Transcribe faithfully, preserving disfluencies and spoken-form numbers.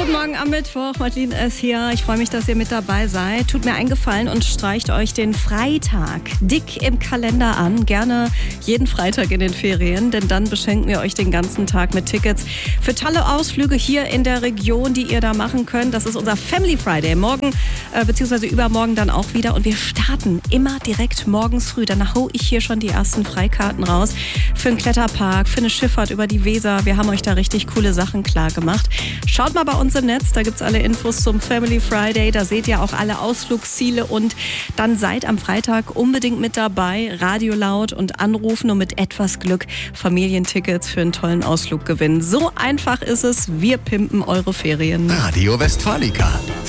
Guten Morgen am Mittwoch, Martin ist hier. Ich freue mich, dass ihr mit dabei seid. Tut mir einen Gefallen und streicht euch den Freitag dick im Kalender an. Gerne jeden Freitag in den Ferien, denn dann beschenken wir euch den ganzen Tag mit Tickets für tolle Ausflüge hier in der Region, die ihr da machen könnt. Das ist unser Family Friday. Morgen äh, bzw. übermorgen dann auch wieder. Und wir starten immer direkt morgens früh. Dann hau ich hier schon die ersten Freikarten raus für einen Kletterpark, für eine Schifffahrt über die Weser. Wir haben euch da richtig coole Sachen klar gemacht. Schaut mal bei uns im Netz, da gibt's alle Infos zum Family Friday. Da seht ihr auch alle Ausflugsziele und dann seid am Freitag unbedingt mit dabei. Radio laut und anrufen und mit etwas Glück Familientickets für einen tollen Ausflug gewinnen. So einfach ist es. Wir pimpen eure Ferien. Radio Westfalica.